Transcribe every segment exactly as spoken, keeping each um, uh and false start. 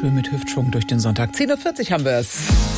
schön mit Hüftschwung durch den Sonntag. zehn Uhr vierzig haben wir es.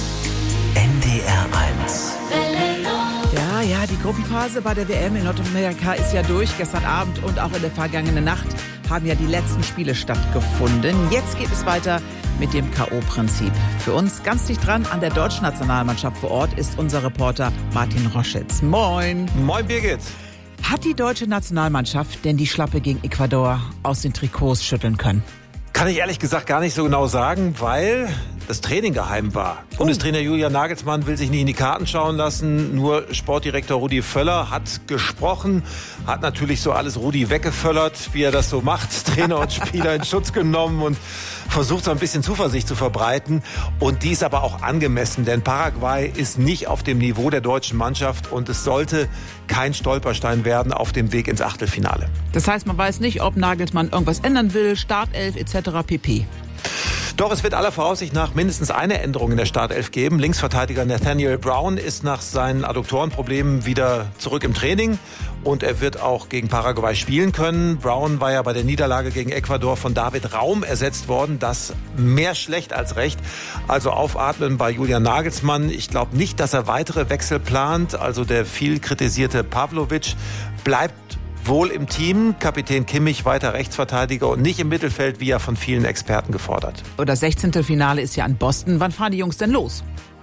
N D R eins. Ja, ja, die Gruppenphase bei der W M in Nordamerika ist ja durch. Gestern Abend und auch in der vergangenen Nacht haben ja die letzten Spiele stattgefunden. Jetzt geht es weiter mit dem K O-Prinzip. Für uns ganz dicht dran an der deutschen Nationalmannschaft vor Ort ist unser Reporter Martin Roschitz. Moin. Moin, Birgit. Hat die deutsche Nationalmannschaft denn die Schlappe gegen Ecuador aus den Trikots schütteln können? Kann ich ehrlich gesagt gar nicht so genau sagen, weil das Training geheim war. Oh. Bundestrainer Julian Nagelsmann will sich nicht in die Karten schauen lassen. Nur Sportdirektor Rudi Völler hat gesprochen, hat natürlich so alles Rudi weggeföllert, wie er das so macht. Trainer und Spieler in Schutz genommen und versucht so ein bisschen Zuversicht zu verbreiten. Und die ist aber auch angemessen, denn Paraguay ist nicht auf dem Niveau der deutschen Mannschaft und es sollte kein Stolperstein werden auf dem Weg ins Achtelfinale. Das heißt, man weiß nicht, ob Nagelsmann irgendwas ändern will, Startelf et cetera pp. Doch, es wird aller Voraussicht nach mindestens eine Änderung in der Startelf geben. Linksverteidiger Nathaniel Brown ist nach seinen Adduktorenproblemen wieder zurück im Training und er wird auch gegen Paraguay spielen können. Brown war ja bei der Niederlage gegen Ecuador von David Raum ersetzt worden. Das mehr schlecht als recht. Also aufatmen bei Julian Nagelsmann. Ich glaube nicht, dass er weitere Wechsel plant. Also der viel kritisierte Pavlovic bleibt wohl im Team, Kapitän Kimmich weiter Rechtsverteidiger und nicht im Mittelfeld, wie ja von vielen Experten gefordert. Oder sechzehnte Finale ist ja in Boston. Wann fahren die Jungs denn los?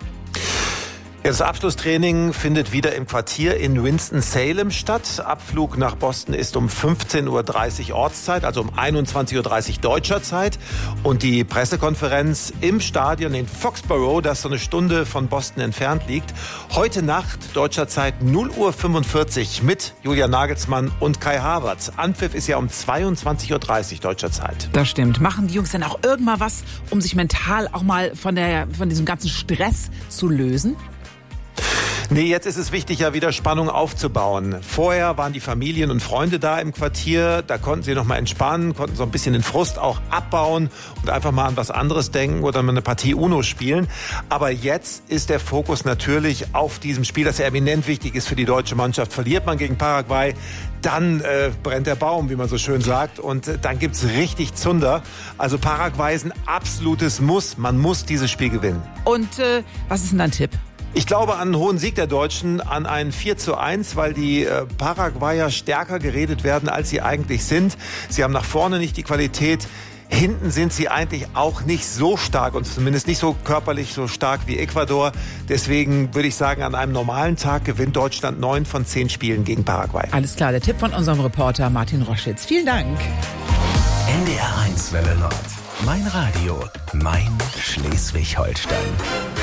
Das Abschlusstraining findet wieder im Quartier in Winston-Salem statt. Abflug nach Boston ist um fünfzehn Uhr dreißig Ortszeit, also um einundzwanzig Uhr dreißig deutscher Zeit. Und die Pressekonferenz im Stadion in Foxborough, das so eine Stunde von Boston entfernt liegt, heute Nacht deutscher Zeit null Uhr fünfundvierzig mit Julian Nagelsmann und Kai Havertz. Anpfiff ist ja um zweiundzwanzig Uhr dreißig deutscher Zeit. Das stimmt. Machen die Jungs dann auch irgendwann was, um sich mental auch mal von, der, von diesem ganzen Stress zu lösen? Nee, jetzt ist es wichtig, ja wieder Spannung aufzubauen. Vorher waren die Familien und Freunde da im Quartier, da konnten sie noch mal entspannen, konnten so ein bisschen den Frust auch abbauen und einfach mal an was anderes denken oder mal eine Partie Uno spielen. Aber jetzt ist der Fokus natürlich auf diesem Spiel, das ja eminent wichtig ist für die deutsche Mannschaft. Verliert man gegen Paraguay, dann äh, brennt der Baum, wie man so schön sagt, und äh, dann gibt's richtig Zunder. Also Paraguay ist ein absolutes Muss, man muss dieses Spiel gewinnen. Und äh, was ist denn dein Tipp? Ich glaube an einen hohen Sieg der Deutschen, an ein vier zu eins, weil die äh, Paraguayer stärker geredet werden, als sie eigentlich sind. Sie haben nach vorne nicht die Qualität. Hinten sind sie eigentlich auch nicht so stark und zumindest nicht so körperlich so stark wie Ecuador. Deswegen würde ich sagen, an einem normalen Tag gewinnt Deutschland neun von zehn Spielen gegen Paraguay. Alles klar, der Tipp von unserem Reporter Martin Roschitz. Vielen Dank. N D R eins Welle Nord. Mein Radio, mein Schleswig-Holstein.